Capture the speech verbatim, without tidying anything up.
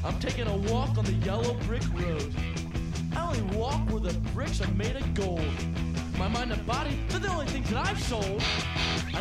I'm taking a walk on the yellow brick road. I only walk where the bricks are made of gold. My mind and body, they're the only things that I've sold. I